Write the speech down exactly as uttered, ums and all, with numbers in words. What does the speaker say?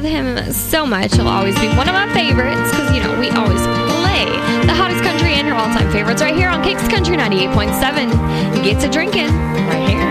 love him so much. He'll always be one of my favorites because, you know, we always play the hottest country and your all-time favorites right here on Kicks Country ninety-eight point seven. Get to drinking right here.